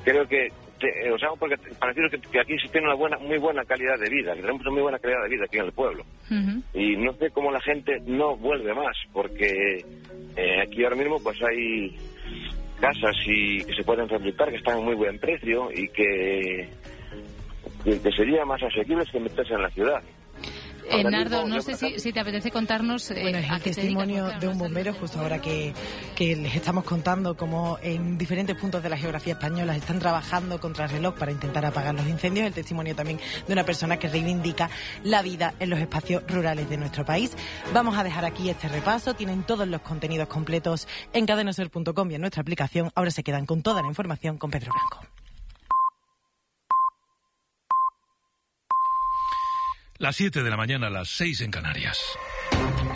creo que os hago porque para deciros que aquí se tiene muy buena calidad de vida, que tenemos una muy buena calidad de vida aquí en el pueblo. Y no sé cómo la gente no vuelve más, porque aquí ahora mismo pues hay casas que se pueden rehabilitar, que están a muy buen precio y que sería más asequibles que meterse en la ciudad. Nardo, no sé si te apetece contarnos... Bueno, es el testimonio de un bombero, justo ahora que les estamos contando cómo en diferentes puntos de la geografía española están trabajando contra el reloj para intentar apagar los incendios. El testimonio también de una persona que reivindica la vida en los espacios rurales de nuestro país. Vamos a dejar aquí este repaso. Tienen todos los contenidos completos en cadenaser.com y en nuestra aplicación. Ahora se quedan con toda la información con Pedro Blanco. Las 7 de la mañana, las 6 en Canarias.